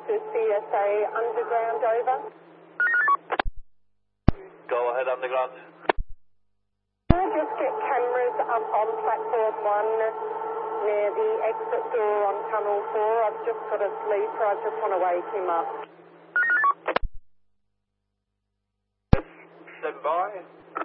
to CSA Underground, over. Go ahead, Underground. Can I just get cameras up on platform 1 near the exit door on tunnel 4? I've just got a sleeper, I just want to wake him up. Stand by.